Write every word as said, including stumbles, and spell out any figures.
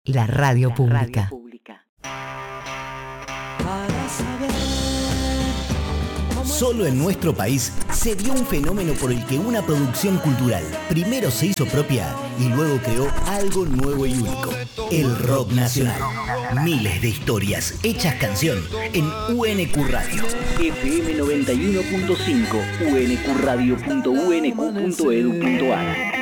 La radio La pública. radio pública. Solo en nuestro país se dio un fenómeno por el que una producción cultural primero se hizo propia y luego creó algo nuevo y único: el rock nacional. Miles de historias hechas canción en U N Q Radio. F M noventa y uno punto cinco, u n q radio punto u n q punto e d u punto a r.